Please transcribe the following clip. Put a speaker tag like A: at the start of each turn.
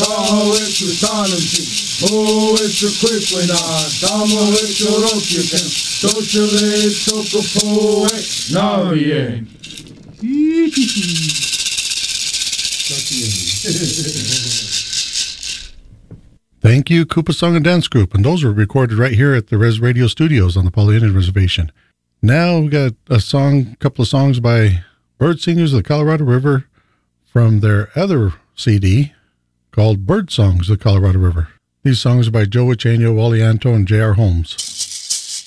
A: Tahoe etu tanumti, o etu quiquina, tamo etu rokiuken, tochele tokopoe, navie.
B: Thank you, Koopa Song and Dance Group. And those were recorded right here at the Res Radio Studios on the Paul Indian Reservation. Now we got a couple of songs by Bird Singers of the Colorado River from their other CD called Bird Songs of the Colorado River. These songs are by Joe Wichenio, Wally Anto, and J.R. Holmes.